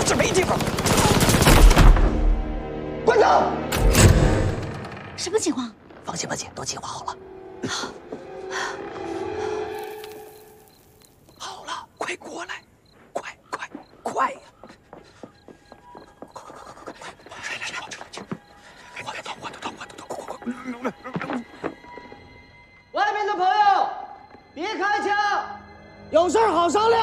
这没地方。 关灯！ 什么情况？ 放心吧，姐，都计划好了。好了，快过来，快呀！ 外面的朋友，别开枪，有事好商量。